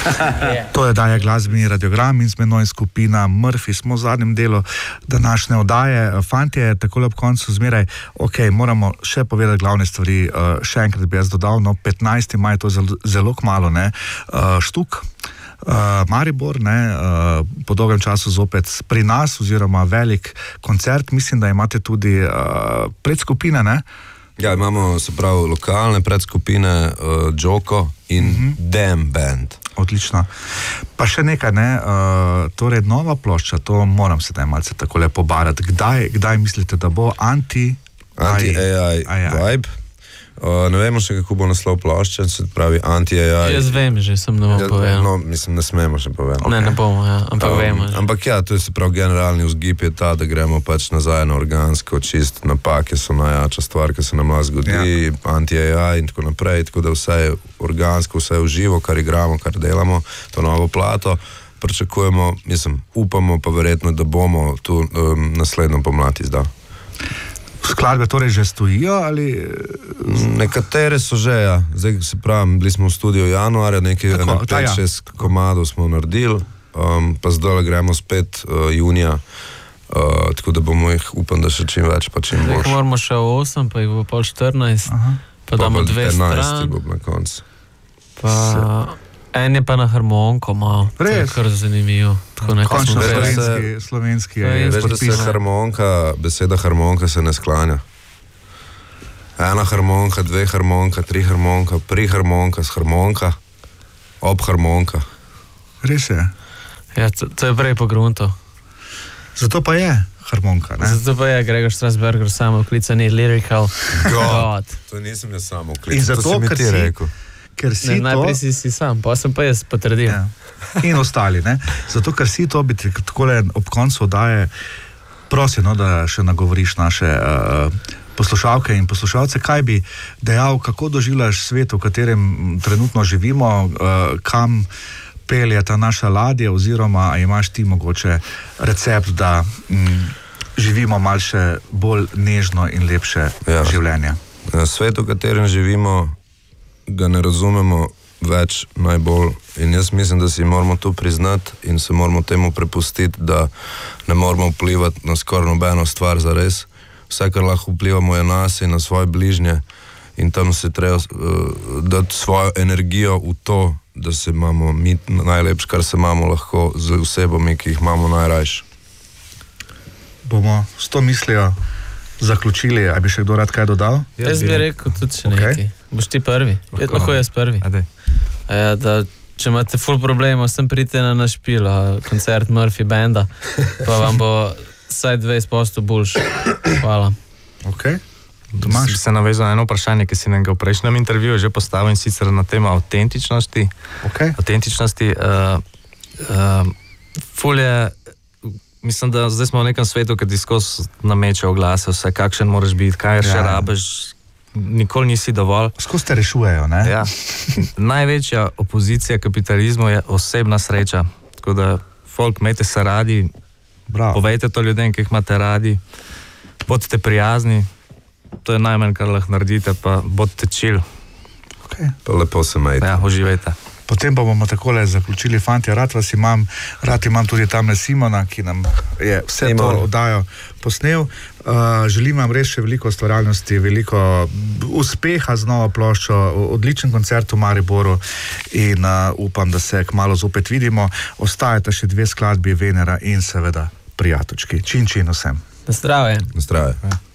To je daje glasbeni radiogram in z menoj skupina Murphy. Smo v zadnjem delu današnje oddaje. Fantje, takole ob koncu zmeraj, moramo še povedati glavne stvari. Še enkrat bi jaz dodal, 15. maj, to je zelo kmalu, ne? Štuk, Maribor, po dolgem času zopet pri nas, oziroma velik koncert. Mislim, da imate tudi predskupine, ne? Ja, imamo, se pravi, lokalne predskupine, Joko in Damn Band. Odlično. Pa še nekaj, torej nova plošča, to moram sedaj malce takole pobarati. Kdaj mislite, da bo Anti-AI Vibe? Ne vemo še, kako bo naslov plošče, se pravi Anti-AI. Jaz vem, že sem ne bom povedal. No, mislim, ne smemo še povedati. Ne bomo, ampak vemo. Ampak ja, to je se pravi generalni vzgib je ta, da gremo pač nazaj na organsko, čist napake so najjača stvar, ki se nam lahko zgodi, Anti-AI in tako naprej, tako da vse je organsko, vse je uživo, kar igramo, kar delamo, to novo plato. Pričakujemo, upamo pa verjetno, da bomo tu naslednjo pomlad izdal. Skladbe torej že stojijo ali? Nekatere so že, ja. Zdaj se pravim, bili smo v studiu januarja, nekaj 5-6 komadov smo naredili, pa zdaj gremo spet junija, tako da bomo jih, upam, da še čim več, pa čim boljš. Zdaj moramo še 8, pa jih bo pol 14, pa damo 2 stran. 11 bo na koncu. Pa en je pa na harmonko malo. Res? To je kar zanimivo. Končno slovenski je podpisan. Beseda harmonka se ne sklanja. 1 harmonka, 2 harmonka, 3 harmonka, priharmonka, harmonka, ob harmonka. Res je? Ja, to je prej po gruntu. Zato pa je harmonka, ne? Zato pa je Gregor Strasberger samo vklicani lyrical god. To nisem jaz samo vklican, to si mi ti rekel. Najprej si sam, pa sem pa jaz potrdil. Ja. In ostali, ne? Zato, ker si to bi takole ob koncu oddaje prosim, da še nagovoriš naše poslušalke in poslušalce, kaj bi dejal, kako doživljaš svet, v katerem trenutno živimo, kam pelje ta naša ladja, oziroma imaš ti mogoče recept, da živimo malo še bolj nežno in lepše življenje. Svet, v katerem živimo, ga ne razumemo več najbolj in jaz mislim, da si moramo to priznati in se moramo temu prepustiti, da ne moramo vplivati na skoraj nobeno stvar zares. Vse, kar lahko vplivamo, je nas in na svoje bližnje in tam se treba dati svojo energijo v to, da se imamo mi najlepše, kar se imamo lahko z osebami, ki jih imamo najrajše. Bomo s to mislijo zaključili, a bi še kdo rad kaj dodal? Jaz bi rekel tudi še nekaj. Boš ti prvi? Lahko jaz prvi. Da, če imate ful problemov, sem pridite na naš špil, koncert Murphy Banda, pa vam bo vsaj 20% boljš. Hvala. Bi se navezal na eno vprašanje, ki si nam ga v prejšnjem intervjuju že postavil, in sicer na temo avtentičnosti. Avtentičnosti. Ful je, mislim, da zdaj smo v nekem svetu, ki ti skozi nameče oglase, vse kakšen moraš biti, kaj še rabeš, nikoli nisi dovolj. Skozi te rešujejo, ne? Ja. Največja opozicija kapitalizmu je osebna sreča. Tako da, folk, imejte se radi, povejte to ljudem, ki jih imate radi, bodite prijazni, to je najmanj, kar lahko naredite, pa bodite chill. Pa lepo se imejte. Ja, uživajte. Potem pa bomo takole zaključili, fantje, rad imam tudi tamle Simona, ki nam je vse to oddajo posnel. Želim vam res še veliko ustvarjalnosti, veliko uspeha z novo ploščo, odličen koncert v Mariboru in upam, da se kmalu zopet vidimo. Ostajata še 2 skladbi, Venera in seveda Prijatočki. Čin vsem. Na zdravje. Na zdravje.